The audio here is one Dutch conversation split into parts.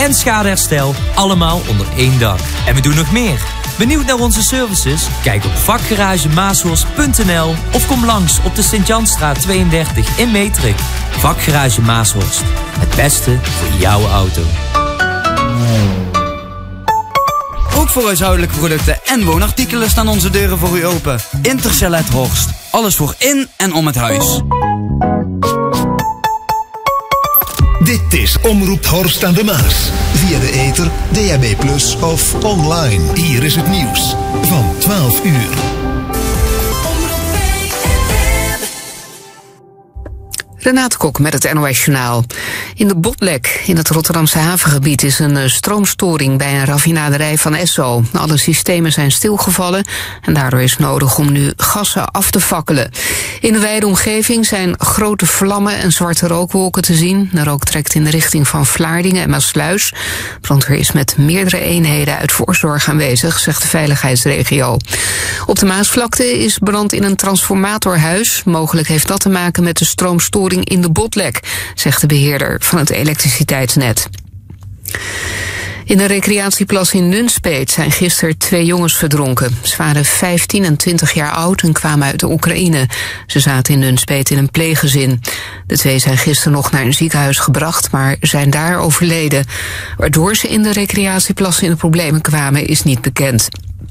en schadeherstel, allemaal onder één dak. En we doen nog meer. Benieuwd naar onze services? Kijk op vakgaragemaashorst.nl of kom langs op de Sint-Janstraat 32 in Metrik. Vakgarage Maashorst. Het beste voor jouw auto. Ook voor huishoudelijke producten en woonartikelen staan onze deuren voor u open. Interchalet Horst. Alles voor in en om het huis. Dit is Omroep Horst aan de Maas. Via de ether, DAB+ of online. Hier is het nieuws van 12 uur. Renate Kok met het NOS Journaal. In de Botlek, in het Rotterdamse havengebied, is een stroomstoring bij een raffinaderij van Esso. Alle systemen zijn stilgevallen en daardoor is het nodig om nu gassen af te fakkelen. In de wijde omgeving zijn grote vlammen en zwarte rookwolken te zien. De rook trekt in de richting van Vlaardingen en Maassluis. Brandweer is met meerdere eenheden uit voorzorg aanwezig, zegt de veiligheidsregio. Op de Maasvlakte is brand in een transformatorhuis. Mogelijk heeft dat te maken met de stroomstoring in de Botlek, zegt de beheerder van het elektriciteitsnet. In een recreatieplas in Nunspeet zijn gisteren 2 jongens verdronken. Ze waren 15 en 20 jaar oud en kwamen uit de Oekraïne. Ze zaten in Nunspeet in een pleeggezin. De 2 zijn gisteren nog naar een ziekenhuis gebracht, maar zijn daar overleden. Waardoor ze in de recreatieplas in de problemen kwamen, is niet bekend.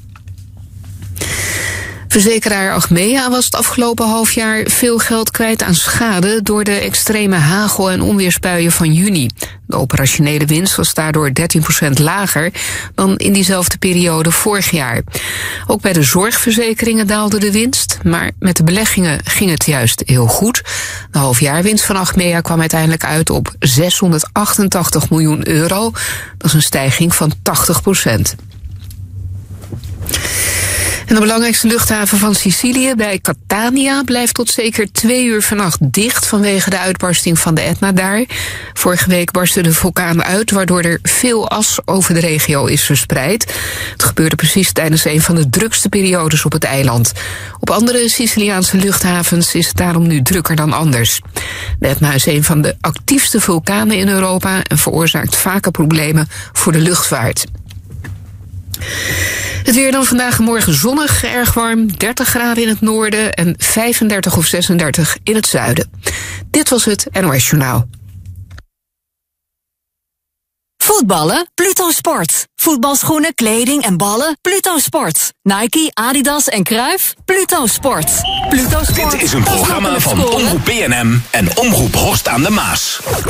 Verzekeraar Achmea was het afgelopen halfjaar veel geld kwijt aan schade door de extreme hagel- en onweersbuien van juni. De operationele winst was daardoor 13% lager dan in diezelfde periode vorig jaar. Ook bij de zorgverzekeringen daalde de winst, maar met de beleggingen ging het juist heel goed. De halfjaarwinst van Achmea kwam uiteindelijk uit op €688 miljoen. Dat is een stijging van 80%. En de belangrijkste luchthaven van Sicilië, bij Catania, blijft tot zeker 2 uur vannacht dicht vanwege de uitbarsting van de Etna daar. Vorige week barstte de vulkaan uit, waardoor er veel as over de regio is verspreid. Het gebeurde precies tijdens een van de drukste periodes op het eiland. Op andere Siciliaanse luchthavens is het daarom nu drukker dan anders. De Etna is een van de actiefste vulkanen in Europa en veroorzaakt vaker problemen voor de luchtvaart. Het weer dan vandaag en morgen zonnig, erg warm, 30 graden in het noorden en 35 of 36 in het zuiden. Dit was het NOS Journaal. Voetballen? Pluto Sport. Voetbalschoenen, kleding en ballen? Pluto Sport. Nike, Adidas en Cruijff? Pluto Sport. Pluto Sport. Dit is een programma van Omroep BNM en Omroep Horst aan de Maas.